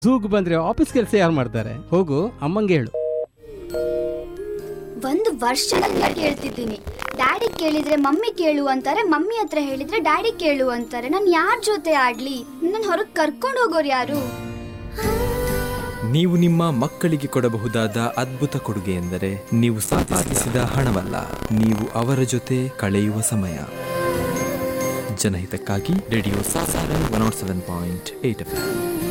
ಝೂಗ್ ಬಂದ್ರೆ ಆಫೀಸ್ ಕೆಲಸ ಯಾರು ಮಾಡ್ತಾರೆ? ಹೋಗು ಅಮ್ಮಂಗೆ ಹೇಳು. ಒಂದು ವರ್ಷದಿಂದ ಕೇಳ್ತಿದ್ದೀನಿ, ಡ್ಯಾಡಿ ಕೇಳಿದ್ರೆ ಮಮ್ಮಿ ಕೇಳು ಅಂತಾರೆ, ಮಮ್ಮಿ ಹತ್ರ ಹೇಳಿದ್ರೆ ಡ್ಯಾಡಿ ಕೇಳು ಅಂತಾರೆ. ನಾನು ಯಾರ ಜೊತೆ ಆಡ್ಲಿ? ನನ್ನ ಹೊರಗೆ ಕರ್ಕೊಂಡು ಹೋಗೋರು ಯಾರು? ನೀವು ನಿಮ್ಮ ಮಕ್ಕಳಿಗೆ ಕೊಡಬಹುದಾದ ಅದ್ಭುತ ಕೊಡುಗೆ ಎಂದರೆ ನೀವು ಸಂಪಾದಿಸಿದ ಹಣವಲ್ಲ, ನೀವು ಅವರ ಜೊತೆ ಕಳೆಯುವ ಸಮಯ. ಜನಹಿತಕ್ಕಾಗಿ ರೇಡಿಯೋ ಸಾಸಾರ 107.8 FM.